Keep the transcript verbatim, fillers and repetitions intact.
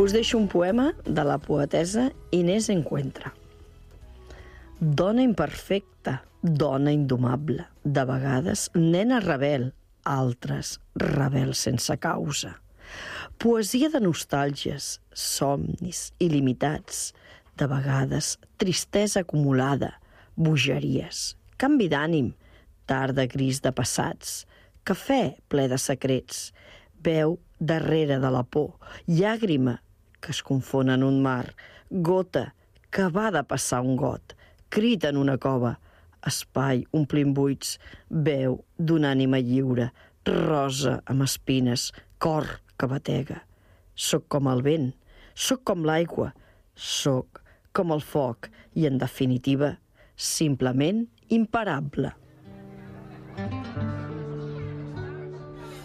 Us deixo un poema de la poetessa Inés Encuentra. Dona imperfecta, dona indomable, de vegades nena rebel, altres rebel sense causa. Poesia de nostàlgies, somnis il·limitats, de vegades tristesa acumulada, bogeries, canvi d'ànim, tarda gris de passats, cafè ple de secrets, veu darrere de la por, llàgrima que es confon en un mar, gota que va de passar un got, crit en una cova, espai omplint buits, veu d'una ànima lliure, rosa amb espines, cor que batega. Soc com el vent, soc com l'aigua, soc com el foc i, en definitiva, simplement imparable.